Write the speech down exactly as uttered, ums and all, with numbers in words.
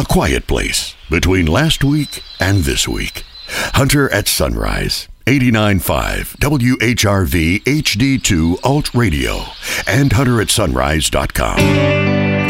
A quiet place between last week and this week. Hunter at Sunrise, eighty-nine point five W H R V H D two Alt Radio, and hunter at sunrise dot com.